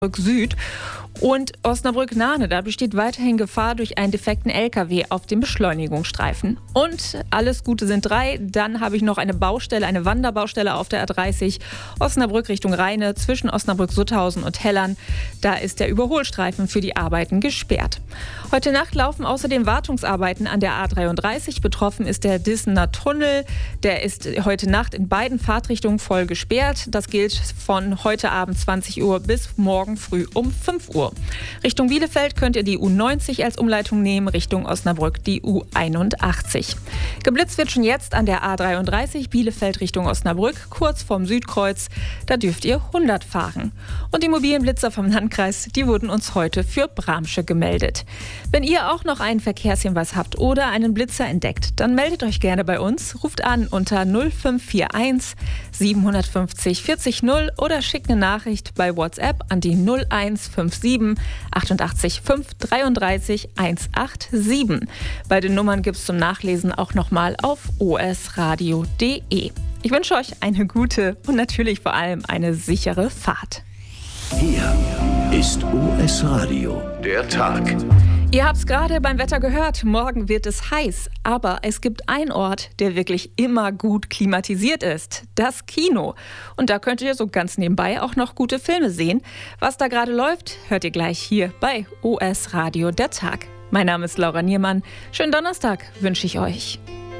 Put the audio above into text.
Süd und Osnabrück-Nahne. Da besteht weiterhin Gefahr durch einen defekten LKW auf dem Beschleunigungsstreifen. Und alles Gute sind 3. Dann habe ich noch eine Baustelle, eine Wanderbaustelle auf der A30 Osnabrück Richtung Rheine zwischen Osnabrück-Sutthausen und Hellern. Da ist der Überholstreifen für die Arbeiten gesperrt. Heute Nacht laufen außerdem Wartungsarbeiten an der A33. Betroffen ist der Dissener Tunnel. Der ist heute Nacht in beiden Fahrtrichtungen voll gesperrt. Das gilt von heute Abend 20 Uhr bis morgen früh um 5 Uhr. Richtung Bielefeld könnt ihr die U90 als Umleitung nehmen, Richtung Osnabrück die U81. Geblitzt wird schon jetzt an der A33 Bielefeld Richtung Osnabrück, kurz vorm Südkreuz. Da dürft ihr 100 fahren. Und die mobilen Blitzer vom Landkreis, die wurden uns heute für Bramsche gemeldet. Wenn ihr auch noch einen Verkehrshinweis habt oder einen Blitzer entdeckt, dann meldet euch gerne bei uns, ruft an unter 0541 750 40 0 oder schickt eine Nachricht bei WhatsApp an die 0157 88 5 33 187. Beide Nummern gibt es zum Nachlesen auch nochmal auf osradio.de. Ich wünsche euch eine gute und natürlich vor allem eine sichere Fahrt. Hier ist OS Radio, der Tag. Ihr habt es gerade beim Wetter gehört, morgen wird es heiß. Aber es gibt einen Ort, der wirklich immer gut klimatisiert ist. Das Kino. Und da könnt ihr so ganz nebenbei auch noch gute Filme sehen. Was da gerade läuft, hört ihr gleich hier bei OS Radio, der Tag. Mein Name ist Laura Niermann. Schönen Donnerstag wünsche ich euch.